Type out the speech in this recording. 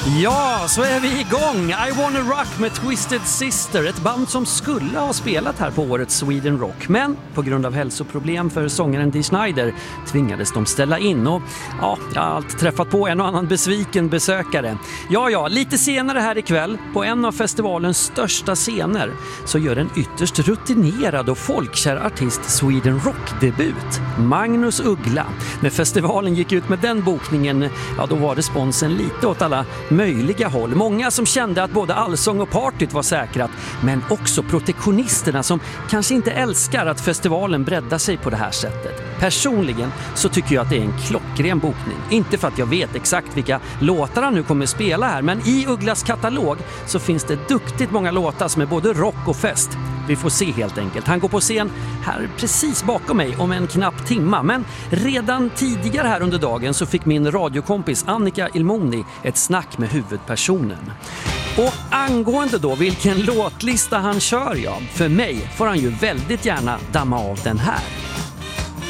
Ja, så är vi igång. I Wanna Rock med Twisted Sister, ett band som skulle ha spelat här på årets Sweden Rock. Men på grund av hälsoproblem för sångaren Dee Snider tvingades de ställa in. Och ja, jag har alltid träffat på en och annan besviken besökare. Ja, lite senare här ikväll, på en av festivalens största scener, så gör en ytterst rutinerad och folkkär artist Sweden Rock-debut. Magnus Uggla. När festivalen gick ut med den bokningen, ja, då var responsen lite åt alla möjliga håll. Många som kände att både allsång och partyt var säkrat, men också protektionisterna som kanske inte älskar att festivalen breddar sig på det här sättet. Personligen så tycker jag att det är en klockren bokning. Inte för att jag vet exakt vilka låtar han nu kommer spela här, men i Ugglas katalog så finns det duktigt många låtar som är både rock och fest. Vi får se helt enkelt. Han går på scen här precis bakom mig om en knapp timma. Men redan tidigare här under dagen så fick min radiokompis Annika Ilmoni ett snack med huvudpersonen. Och angående då vilken låtlista han kör, ja, för mig får han ju väldigt gärna damma av den här.